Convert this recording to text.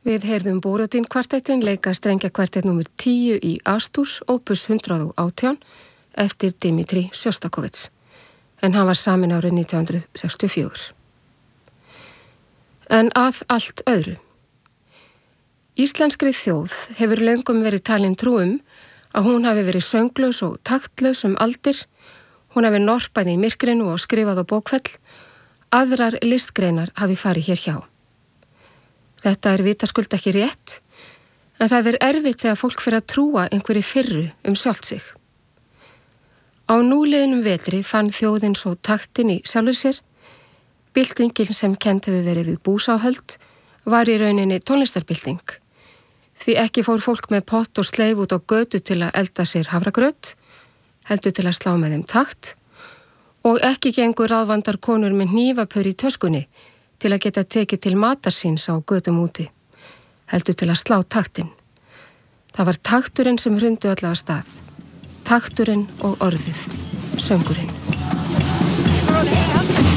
Við heyrðum Borodin kvartettin leika strengjakvartett nr. 10 í Astúrs, opus 118, eftir Dmitri Sjostakovits, en hann var saminn árið 1964. En að allt öðru. Íslenskri þjóð hefur löngum verið talin trúum að hún hafi verið sönglaus og taktlaus aldir, hún hafi norpað í myrkrinu og skrifað á bókfell, aðrar listgreinar hafi farið hér hjá. Þetta er vitaskuld ekki rétt, en það er erfitt þegar fólk fyrir að trúa einhverju fyrru sjálft sig. Á núliðnum vetri fann þjóðin svo taktin í sjálfur sér. Byltingin sem kennd hefur verið við búsáhöld var í rauninni tónlistarbylting. Því ekki fór fólk með pott og sleif út á götu til að elda sér hafragraut, heldur til að slá með þeim takt, og ekki gengur ráðvandar konur með hnífapör í töskunni til að geta tekið til matar síns á götum úti, heldur til að slá taktinn. Það var takturinn sem hrundu allavega stað. Takturinn og orðið, söngurinn.